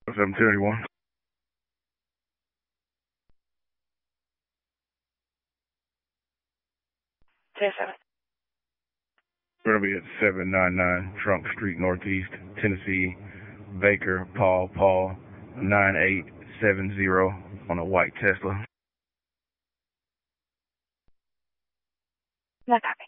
731. 10-7. We're going to be at 799 Trunk Street Northeast, Tennessee. Baker, Paul, 9870 on a white Tesla. No copy.